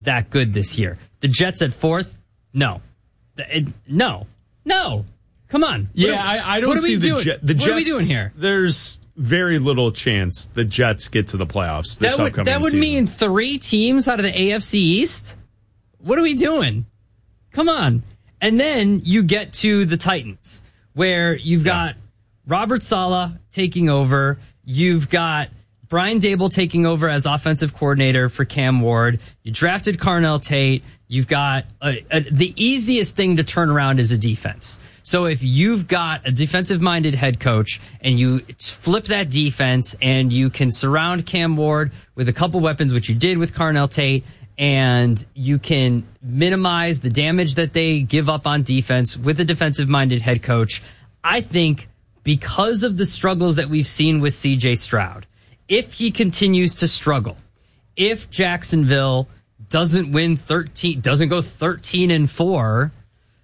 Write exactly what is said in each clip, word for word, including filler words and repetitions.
that good this year. The Jets at fourth? No. It, no. No. Come on. Yeah, what, I, I don't what are see we the, doing? Je- the Jets. What are we doing here? There's very little chance the Jets get to the playoffs this that would, upcoming That would season. mean three teams out of the A F C East? What are we doing? Come on. And then you get to the Titans, where you've got yeah. Robert Saleh taking over. You've got Brian Dable taking over as offensive coordinator for Cam Ward. You drafted Carnell Tate. You've got a, a, the easiest thing to turn around is a defense. So if you've got a defensive-minded head coach and you flip that defense and you can surround Cam Ward with a couple weapons, which you did with Carnell Tate, and you can minimize the damage that they give up on defense with a defensive-minded head coach, I think because of the struggles that we've seen with C J Stroud, if he continues to struggle, if Jacksonville doesn't win thirteen, doesn't go thirteen and four,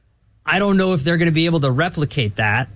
I don't know if they're going to be able to replicate that.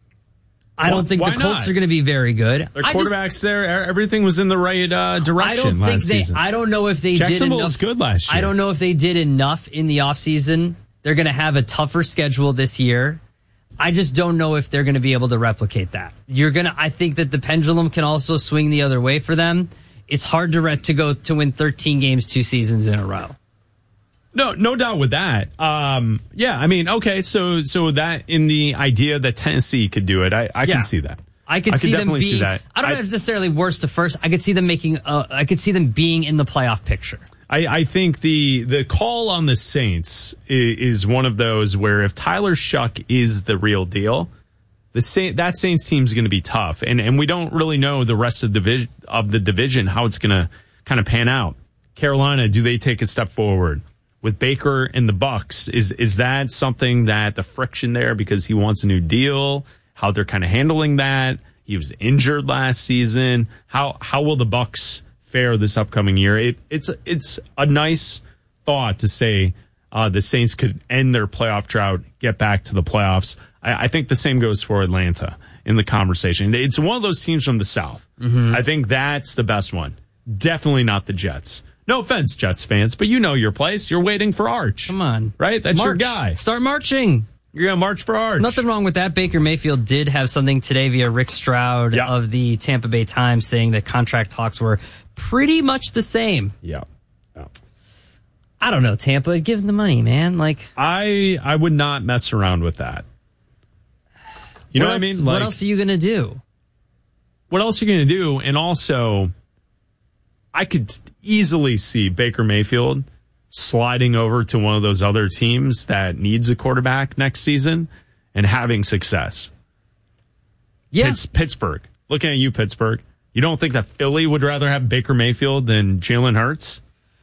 I well, don't think the Colts not? are going to be very good. Their quarterbacks just, there, everything was in the right uh, direction I don't think last they, season. I don't know if they Jacksonville did enough. was good last year. I don't know if they did enough in the offseason. They're going to have a tougher schedule this year. I just don't know if they're going to be able to replicate that. You're going to, I think that the pendulum can also swing the other way for them. It's hard to re- to go to win thirteen games two seasons in a row. No, no doubt with that. Um, yeah, I mean, okay, so so that in the idea that Tennessee could do it, I, I yeah. can see that. I could I see could them being. See that. I don't know I, if necessarily worst to first. I could see them making. Uh, I could see them being in the playoff picture. I, I think the the call on the Saints is, is one of those where if Tyler Shuck is the real deal, the Saint, that Saints team is going to be tough, and and we don't really know the rest of the division of the division how it's going to kind of pan out. Carolina, do they take a step forward? With Baker and the Bucks, is is that something that the friction there because he wants a new deal? How they're kind of handling that? He was injured last season. How how will the Bucks fare this upcoming year? It, it's it's a nice thought to say uh, the Saints could end their playoff drought, get back to the playoffs. I, I think the same goes for Atlanta in the conversation. It's one of those teams from the South. Mm-hmm. I think that's the best one. Definitely not the Jets. No offense, Jets fans, but you know your place. You're waiting for Arch. Come on. Right? That's March. your guy. Start marching. You're going to march for Arch. Nothing wrong with that. Baker Mayfield did have something today via Rick Stroud yeah. of the Tampa Bay Times saying that contract talks were pretty much the same. Yeah. yeah. I don't know, Tampa. Give them the money, man. Like I I would not mess around with that. You know what what else, I mean? Like, what else are you going to do? What else are you going to do? And also, I could easily see Baker Mayfield sliding over to one of those other teams that needs a quarterback next season and having success. Yeah. Pitts, Pittsburgh. Looking at you, Pittsburgh. You don't think that Philly would rather have Baker Mayfield than Jalen Hurts?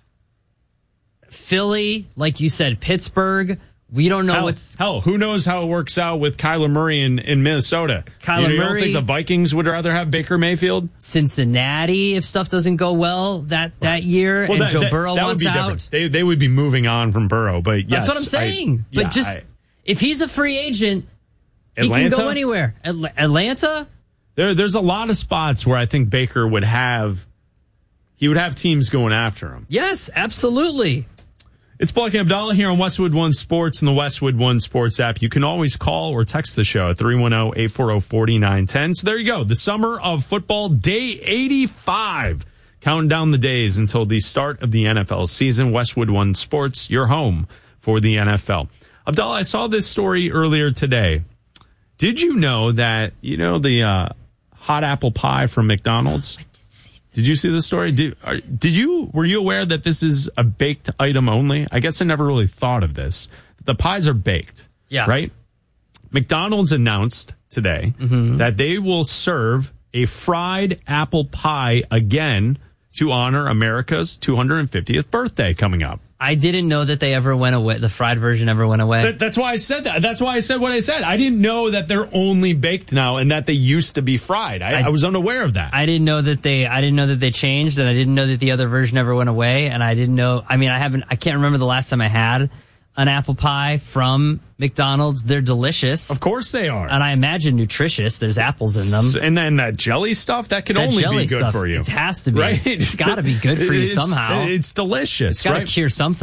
Philly, like you said, Pittsburgh. We don't know hell, what's... Hell, who knows how it works out with Kyler Murray in, in Minnesota? Kyler you, you Murray. don't think the Vikings would rather have Baker Mayfield? Cincinnati, if stuff doesn't go well that, that year, well, and that, Joe that, Burrow that wants would be out. Different. They they would be moving on from Burrow, but yes. That's what I'm saying. I, but yeah, just, I, if he's a free agent, Atlanta? he can go anywhere. Atl- Atlanta? There, there's a lot of spots where I think Baker would have, he would have teams going after him. Yes, absolutely. It's Black and Abdallah here on Westwood One Sports and the Westwood One Sports app. You can always call or text the show at three one zero, eight four zero, four nine one zero. So there you go. The summer of football, day eighty-five. Counting down the days until the start of the N F L season. Westwood One Sports, your home for the N F L. Abdallah, I saw this story earlier today. Did you know that, you know, the uh, hot apple pie from McDonald's? Did you see the story? Did, are, did you, were you aware that this is a baked item only? I guess I never really thought of this. The pies are baked. Yeah. Right? McDonald's announced today mm-hmm. that they will serve a fried apple pie again to honor America's two hundred fiftieth birthday coming up. I didn't know that they ever went away. The fried version ever went away. That, that's why I said that. That's why I said what I said. I didn't know that they're only baked now and that they used to be fried. I, I, I was unaware of that. I didn't know that they. I didn't know that they changed, and I didn't know that the other version ever went away. And I didn't know. I mean, I haven't. I can't remember the last time I had an apple pie from McDonald's. They're delicious. Of course they are. And I imagine nutritious. There's apples in them. And then that jelly stuff, that can that only be good stuff, for you. It has to be. Right? It's got to be good for you it's, somehow. It's delicious. It's got to right? cure something.